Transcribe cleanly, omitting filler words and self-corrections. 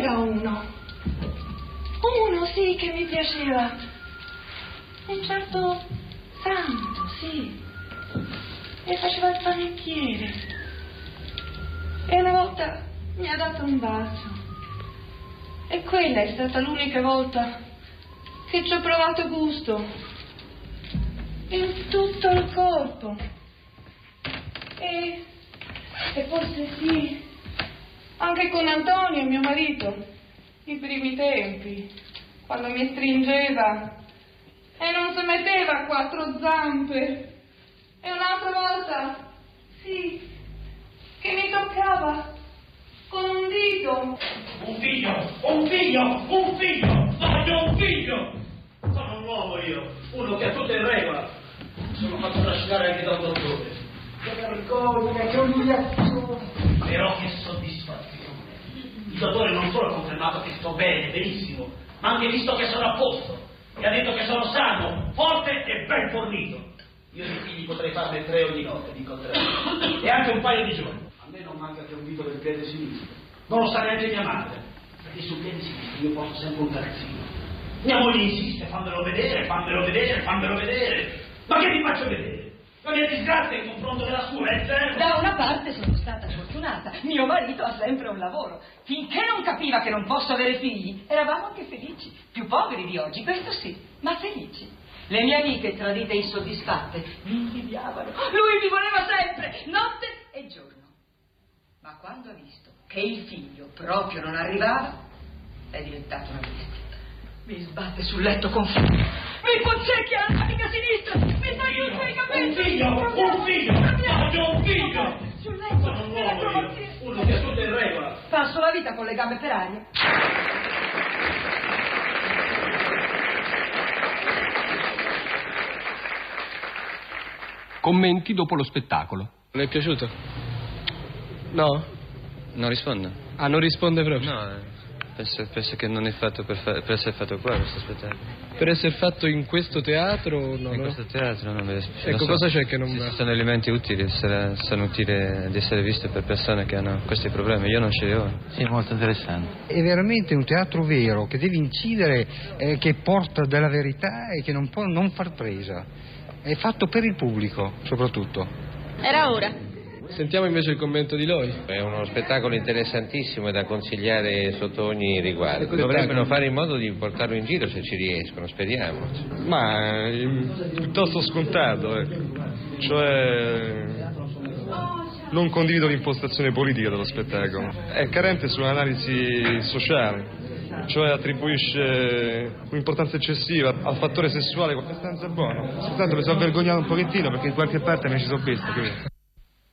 c'era uno sì che mi piaceva, un certo santo, sì, e faceva il panettiere, e una volta mi ha dato un bacio, e quella è stata l'unica volta che ci ho provato gusto in tutto il corpo, e forse sì, anche con Antonio, mio marito, i primi tempi, quando mi stringeva e non si metteva a quattro zampe, e un'altra volta, sì, che mi toccava con un dito. Un figlio! Voglio un figlio! Sono un uomo io, uno che ha tutto in regola. Sono fatto lasciare anche da un dottore. Che vergogna, che umiliazione! Però che soddisfazione! Il dottore non solo ha confermato che sto bene, benissimo, ma anche visto che sono a posto. E ha detto che sono sano, forte e ben fornito. Io di figli potrei farne 3 ogni notte, dico 3. E anche un paio di giorni. A me non manca che un dito del piede sinistro. Non lo sa neanche mia madre. Perché sul piede sinistro io porto sempre un calzino. Mia moglie insiste, fammelo vedere. Ma che ti faccio vedere? La mia disgrazia in confronto della sua è zero. Da una parte sono stata fortunata. Mio marito ha sempre un lavoro. Finché non capiva che non posso avere figli, eravamo anche felici. Più poveri di oggi, questo sì, ma felici. Le mie amiche tradite e insoddisfatte mi invidiavano. Lui mi voleva sempre, notte e giorno. Ma quando ha visto che il figlio proprio non arrivava, è diventato una bestia. Mi sbatte sul letto con furia. Mi pozzecchia la manica sinistra. Mi taglio i suoi capelli. Un figlio. Voglio un figlio. Sul letto. Sono un uomo io, uno che ha tutto in regola. Passo la vita con le gambe per aria. Commenti dopo lo spettacolo. Non è piaciuto? No? Non risponde? Ah, non risponde proprio? No, penso che non è fatto per essere fatto qua questo spettacolo. Per essere fatto in questo teatro? No, in questo teatro, no. Ecco, cosa c'è che non va? Ci sono elementi utili, sono utili di essere visti per persone che hanno questi problemi. Io non ce li ho. Sì, molto interessante. È veramente un teatro vero, che deve incidere, che porta della verità e che non può non far presa. È fatto per il pubblico, soprattutto. Era ora. Sentiamo invece il commento di Loi. È uno spettacolo interessantissimo e da consigliare sotto ogni riguardo. Ecco, Dovrebbero fare in modo di portarlo in giro se ci riescono, speriamo. Ma piuttosto scontato, ecco. Cioè non condivido l'impostazione politica dello spettacolo. È carente su un'analisi sociale. Cioè attribuisce un'importanza eccessiva al fattore sessuale, abbastanza buono. Soltanto mi sono vergognato un pochettino perché in qualche parte mi ci sono visto, capito?